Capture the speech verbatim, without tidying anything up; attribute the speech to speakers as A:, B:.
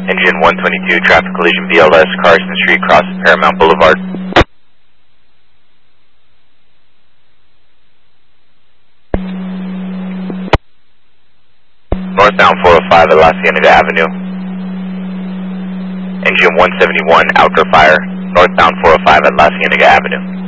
A: Engine one twenty-two, traffic collision B L S, Carson Street, cross Paramount Boulevard. Northbound four oh five at La Cienega Avenue. Engine one seventy-one, outdoor fire, northbound four oh five at La Cienega Avenue.